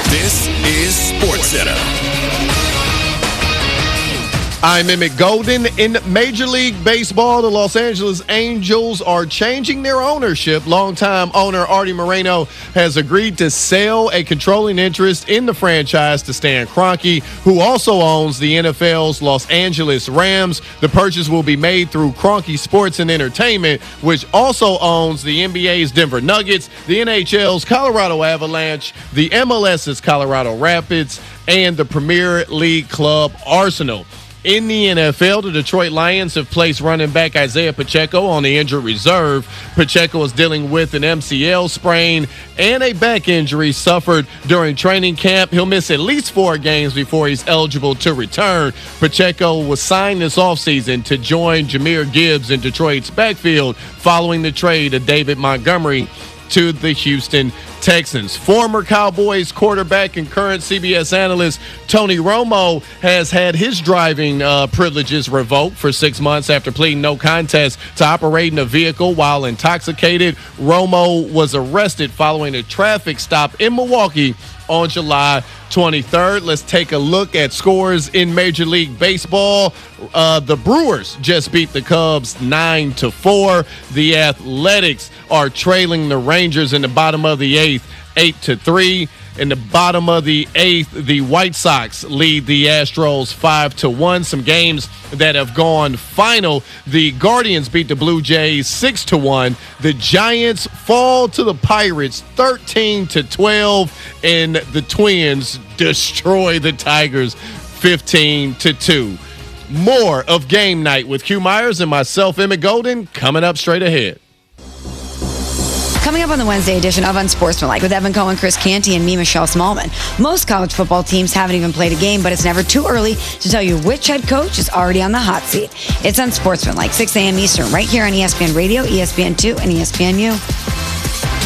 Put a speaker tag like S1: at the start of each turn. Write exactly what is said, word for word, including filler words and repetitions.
S1: This is SportsCenter.
S2: I'm Emmett Golden. In Major League Baseball, the Los Angeles Angels are changing their ownership. Longtime owner Artie Moreno has agreed to sell a controlling interest in the franchise to Stan Kroenke, who also owns the N F L's Los Angeles Rams. The purchase will be made through Kroenke Sports and Entertainment, which also owns the N B A's Denver Nuggets, the N H L's Colorado Avalanche, the M L S's Colorado Rapids, and the Premier League club Arsenal. In the N F L, the Detroit Lions have placed running back Isaiah Pacheco on the injured reserve. Pacheco is dealing with an M C L sprain and a back injury suffered during training camp. He'll miss at least four games before he's eligible to return. Pacheco was signed this offseason to join Jahmyr Gibbs in Detroit's backfield following the trade of David Montgomery to the Houston Texans. Former Cowboys quarterback and current C B S analyst Tony Romo has had his driving uh, privileges revoked for six months after pleading no contest to operating a vehicle while intoxicated. Romo was arrested following a traffic stop in Milwaukee on July twenty-third. Let's take a look at scores in Major League Baseball. Uh, the Brewers just beat the Cubs nine to four. The Athletics are trailing the Rangers in the bottom of the eighth, eight to three. In the bottom of the eighth, the White Sox lead the Astros five to one. Some games that have gone final. The Guardians beat the Blue Jays six to one. The Giants fall to the Pirates thirteen to twelve. And the Twins destroy the Tigers fifteen to two. More of Game Night with Q Myers and myself, Emmett Golden, coming up straight ahead.
S3: Coming up on the Wednesday edition of Unsportsmanlike with Evan Cohen, Chris Canty, and me, Michelle Smallman. Most college football teams haven't even played a game, but it's never too early to tell you which head coach is already on the hot seat. It's Unsportsmanlike, six a.m. Eastern, right here on E S P N Radio, E S P N two, and E S P N U.